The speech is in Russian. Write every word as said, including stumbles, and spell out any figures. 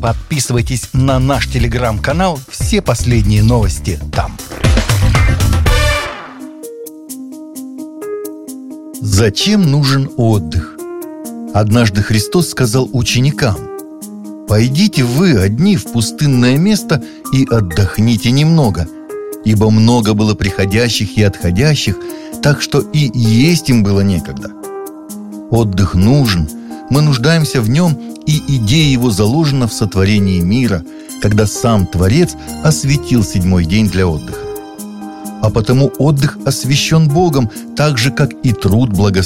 Подписывайтесь на наш телеграм-канал, все последние новости там. Зачем нужен отдых? Однажды Христос сказал ученикам: «Пойдите вы одни в пустынное место и отдохните немного, ибо много было приходящих и отходящих, так что и есть им было некогда». Отдых нужен, мы нуждаемся в нем, и идея его заложена в сотворении мира, когда сам Творец осветил седьмой день для отдыха. А потому отдых освящен Богом, так же, как и труд благословен.